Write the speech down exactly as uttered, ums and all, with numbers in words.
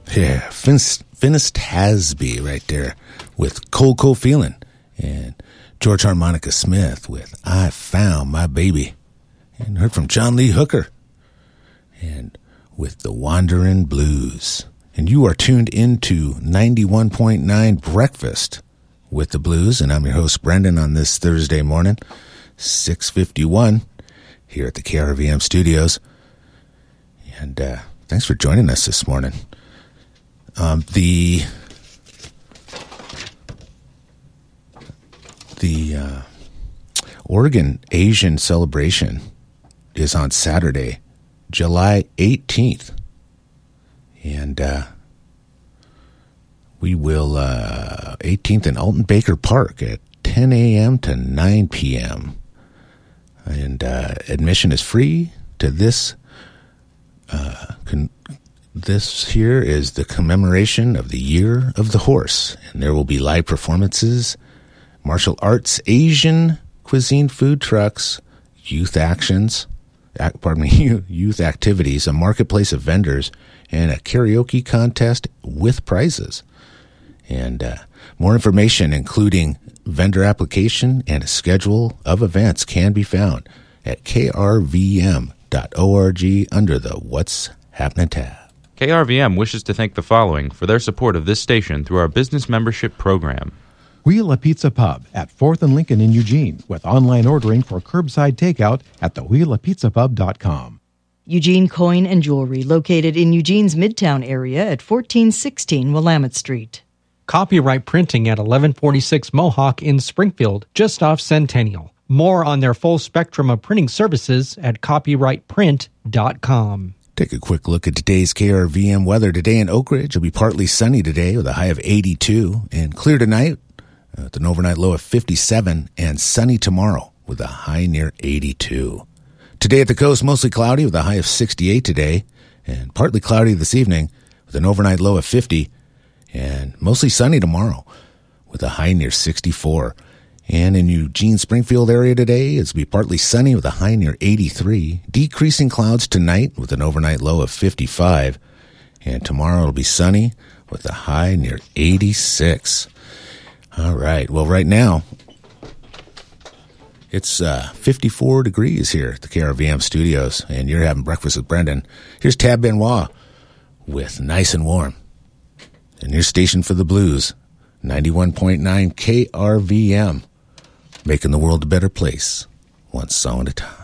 Yeah, Finis, Finis Tasby right there with Cold Cold Feeling. And George Harmonica Smith with I Found My Baby. And heard from John Lee Hooker. And with the Wanderin' Blues. And you are tuned into ninety-one point nine Breakfast with the Blues. And I'm your host, Brendan, on this Thursday morning, six fifty-one, here at the K R V M studios. And uh, thanks for joining us this morning. Um, the the uh, Oregon Asian celebration is on Saturday, July eighteenth. And uh, we will, uh, eighteenth in Alton Baker Park at ten a.m. to nine p.m. And uh, admission is free to this. Uh, con- this here is the commemoration of the Year of the Horse. And there will be live performances, martial arts, Asian cuisine food trucks, youth actions, ac- pardon me, youth activities, a marketplace of vendors, and a karaoke contest with prizes. And uh, more information, including vendor application and a schedule of events, can be found at k r v m dot org under the What's Happening tab. K R V M wishes to thank the following for their support of this station through our business membership program. Wheel a Pizza Pub at fourth and Lincoln in Eugene, with online ordering for curbside takeout at the wheel a pizza pub dot com. Eugene Coin and Jewelry, located in Eugene's Midtown area at fourteen sixteen Willamette Street. Copyright Printing at eleven forty-six Mohawk in Springfield, just off Centennial. More on their full spectrum of printing services at copyright print dot com. Take a quick look at today's K R V M weather. Today in Oak Ridge, it'll be partly sunny today with a high of eighty-two, and clear tonight with an overnight low of fifty-seven, and sunny tomorrow with a high near eighty-two. Today at the coast, mostly cloudy with a high of sixty-eight today, and partly cloudy this evening with an overnight low of fifty, and mostly sunny tomorrow with a high near sixty-four. And in Eugene, Springfield area today, it's be partly sunny with a high near eighty-three, decreasing clouds tonight with an overnight low of fifty-five, and tomorrow it'll be sunny with a high near eighty-six. All right, well, right now, it's uh, fifty-four degrees here at the K R V M studios, and you're having breakfast with Brendan. Here's Tab Benoit with Nice and Warm. And your station for the blues, ninety-one point nine K R V M, making the world a better place, one song at a time.